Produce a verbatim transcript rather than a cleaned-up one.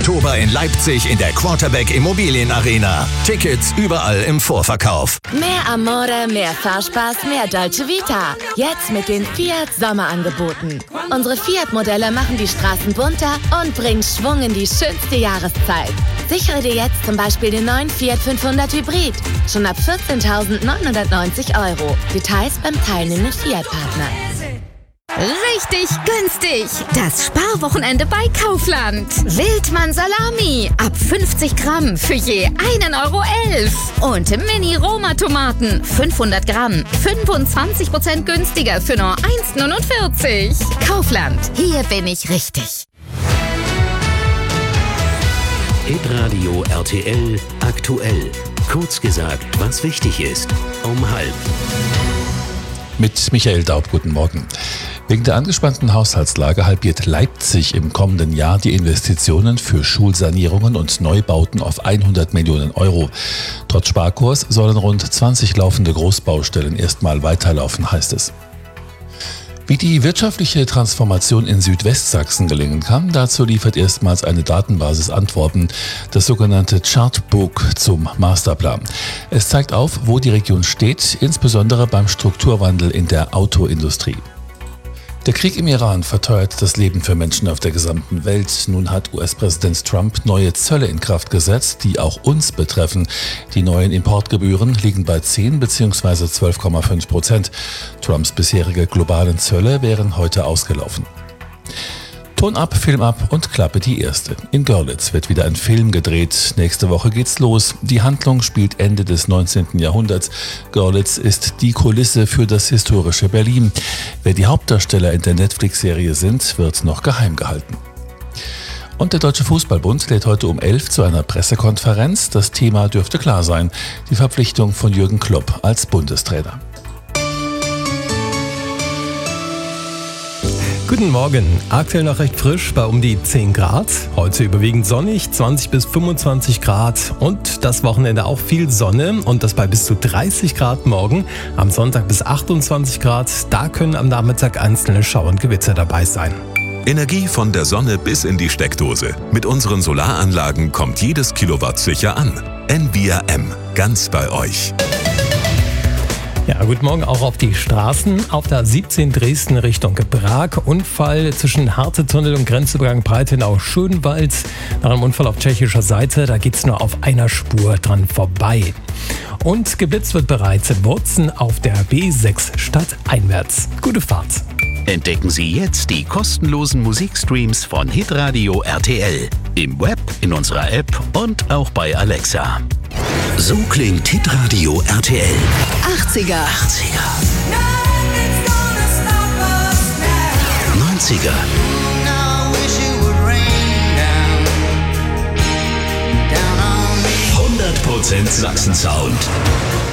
Oktober in Leipzig in der Quarterback Immobilien Arena. Tickets überall im Vorverkauf. Mehr Amore, mehr Fahrspaß, mehr Dolce Vita. Jetzt mit den Fiat Sommerangeboten. Unsere Fiat-Modelle machen die Straßen bunter und bringen Schwung in die schönste Jahreszeit. Sichere dir jetzt zum Beispiel den neuen Fiat fünfhundert Hybrid. Schon ab vierzehntausendneunhundertneunzig Euro. Details beim teilnehmenden Fiat-Partner. Richtig günstig! Das Sparwochenende bei Kaufland. Wildmann Salami ab fünfzig Gramm für je einen Euro elf. Und Mini-Roma-Tomaten fünfhundert Gramm, fünfundzwanzig Prozent günstiger für nur eins neunundvierzig. Kaufland, hier bin ich richtig. Hitradio R T L aktuell. Kurz gesagt, was wichtig ist. Um halb. Mit Michael Daub, guten Morgen. Wegen der angespannten Haushaltslage halbiert Leipzig im kommenden Jahr die Investitionen für Schulsanierungen und Neubauten auf hundert Millionen Euro. Trotz Sparkurs sollen rund zwanzig laufende Großbaustellen erstmal weiterlaufen, heißt es. Wie die wirtschaftliche Transformation in Südwestsachsen gelingen kann, dazu liefert erstmals eine Datenbasis Antworten, das sogenannte Chartbook zum Masterplan. Es zeigt auf, wo die Region steht, insbesondere beim Strukturwandel in der Autoindustrie. Der Krieg im Iran verteuert das Leben für Menschen auf der gesamten Welt. Nun hat U S-Präsident Trump neue Zölle in Kraft gesetzt, die auch uns betreffen. Die neuen Importgebühren liegen bei zehn bzw. zwölf Komma fünf Prozent. Trumps bisherige globalen Zölle wären heute ausgelaufen. Ton ab, Film ab und Klappe die erste. In Görlitz wird wieder ein Film gedreht. Nächste Woche geht's los. Die Handlung spielt Ende des neunzehnten Jahrhunderts. Görlitz ist die Kulisse für das historische Berlin. Wer die Hauptdarsteller in der Netflix-Serie sind, wird noch geheim gehalten. Und der Deutsche Fußballbund lädt heute um elf zu einer Pressekonferenz. Das Thema dürfte klar sein: die Verpflichtung von Jürgen Klopp als Bundestrainer. Guten Morgen. Aktuell noch recht frisch bei um die zehn Grad. Heute überwiegend sonnig, zwanzig bis fünfundzwanzig Grad. Und das Wochenende auch viel Sonne und das bei bis zu dreißig Grad morgen. Am Sonntag bis achtundzwanzig Grad. Da können am Nachmittag einzelne Schauer und Gewitter dabei sein. Energie von der Sonne bis in die Steckdose. Mit unseren Solaranlagen kommt jedes Kilowatt sicher an. N V R M, ganz bei euch. Ja, guten Morgen auch auf die Straßen. Auf der siebzehn Dresden Richtung Prag. Unfall zwischen Hartetunnel und Grenzübergang Breitenau-Schönwald. Nach einem Unfall auf tschechischer Seite, da geht's nur auf einer Spur dran vorbei. Und geblitzt wird bereits in Bozen auf der B sechs stadteinwärts. Gute Fahrt. Entdecken Sie jetzt die kostenlosen Musikstreams von Hitradio R T L. Im Web, in unserer App und auch bei Alexa. So klingt Hitradio R T L. achtziger. achtziger. neunziger. hundert Prozent Sachsen-Sound.